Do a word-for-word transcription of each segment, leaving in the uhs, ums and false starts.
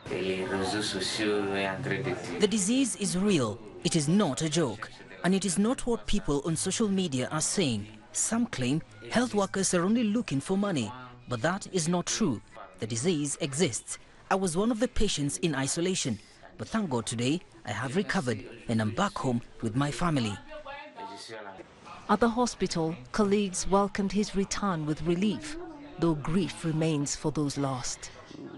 The disease is real. It is not a joke. And it is not what people on social media are saying. Some claim health workers are only looking for money. But that is not true. The disease exists. I was one of the patients in isolation. But thank God today I have recovered and I'm back home with my family. At the hospital, colleagues welcomed his return with relief, though grief remains for those lost.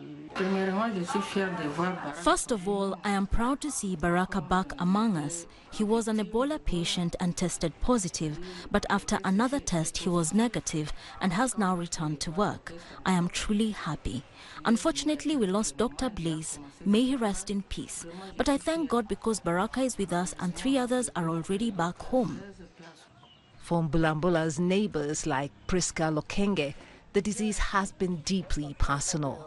First of all, I am proud to see Baraka back among us. He was an Ebola patient and tested positive, but after another test he was negative and has now returned to work. I am truly happy. Unfortunately, we lost Doctor Blaze. May he rest in peace. But I thank God because Baraka is with us and three others are already back home. For Mbulambula's neighbors like Priska Lokenge, the disease has been deeply personal.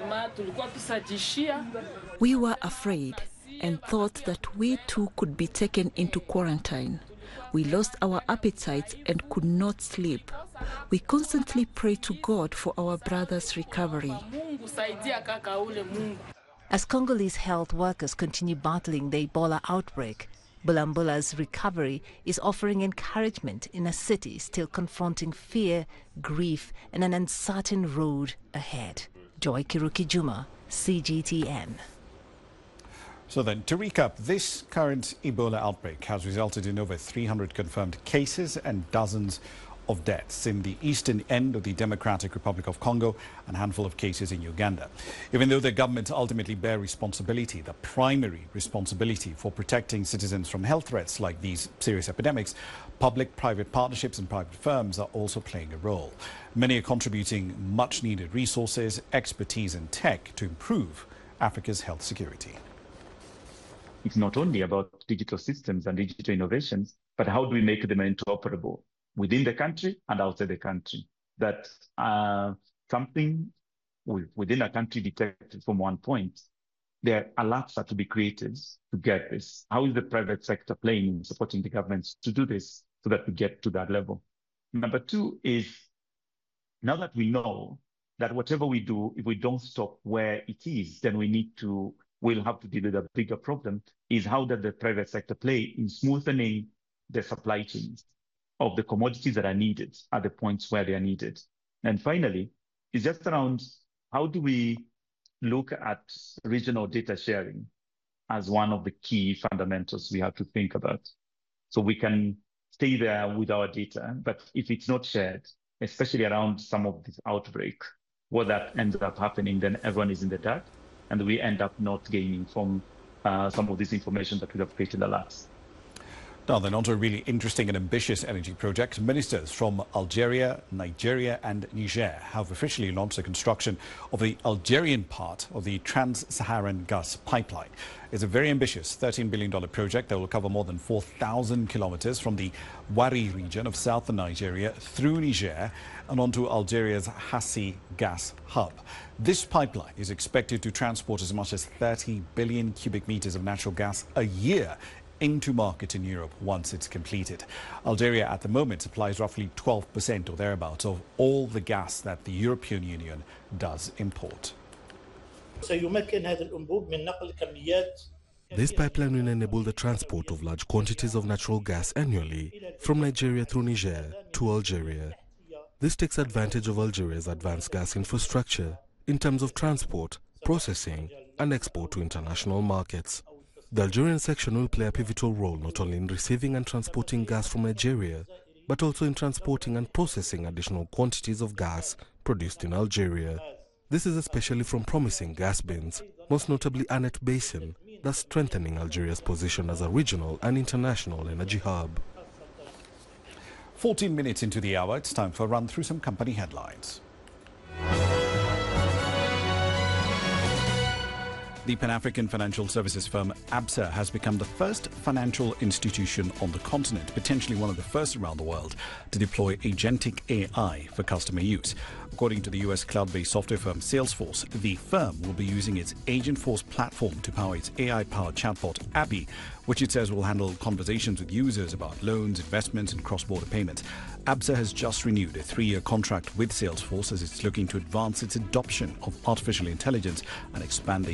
We were afraid and thought that we too could be taken into quarantine. We lost our appetites and could not sleep. We constantly pray to God for our brother's recovery. As Congolese health workers continue battling the Ebola outbreak, Bulambula's recovery is offering encouragement in a city still confronting fear, grief, and an uncertain road ahead. Joy Kiruki Juma, C G T N. So then, to recap, this current Ebola outbreak has resulted in over three hundred confirmed cases and dozens of deaths in the eastern end of the Democratic Republic of Congo and a handful of cases in Uganda. Even though the governments ultimately bear responsibility, the primary responsibility for protecting citizens from health threats like these serious epidemics, public-private partnerships and private firms are also playing a role. Many are contributing much-needed resources, expertise and tech to improve Africa's health security. It's not only about digital systems and digital innovations, but how do we make them interoperable within the country and outside the country? That uh, something within a country detected from one point, there are alerts that to be created to get this. How is the private sector playing in supporting the governments to do this so that we get to that level? Number two is, now that we know that whatever we do, if we don't stop where it is, then we need to, we'll have to deal with a bigger problem, is how does the private sector play in smoothening the supply chains of the commodities that are needed at the points where they are needed. And finally, it's just around how do we look at regional data sharing as one of the key fundamentals we have to think about. So we can stay there with our data, but if it's not shared, especially around some of this outbreak, what that ends up happening, then everyone is in the dark and we end up not gaining from uh, some of this information that we have created alerts. Now then, on to a really interesting and ambitious energy project. Ministers from Algeria, Nigeria and Niger have officially launched the construction of the Algerian part of the Trans-Saharan gas pipeline. It's a very ambitious thirteen billion dollar project that will cover more than four thousand kilometers from the Wari region of southern Nigeria through Niger and onto Algeria's Hassi gas hub. This pipeline is expected to transport as much as thirty billion cubic meters of natural gas a year into market in Europe once it's completed. Algeria at the moment supplies roughly twelve percent or thereabouts of all the gas that the European Union does import. This pipeline will enable the transport of large quantities of natural gas annually from Nigeria through Niger to Algeria. This takes advantage of Algeria's advanced gas infrastructure in terms of transport, processing and export to international markets. The Algerian section will play a pivotal role not only in receiving and transporting gas from Nigeria, but also in transporting and processing additional quantities of gas produced in Algeria. This is especially from promising gas bins, most notably Anet Basin, thus strengthening Algeria's position as a regional and international energy hub. fourteen minutes into the hour, it's time for a run through some company headlines. The Pan-African financial services firm Absa has become the first financial institution on the continent, potentially one of the first around the world, to deploy agentic A I for customer use. According to the U S cloud-based software firm Salesforce, the firm will be using its Agentforce platform to power its A I-powered chatbot Abby, which it says will handle conversations with users about loans, investments and cross-border payments. Absa has just renewed a three-year contract with Salesforce as it's looking to advance its adoption of artificial intelligence and expand the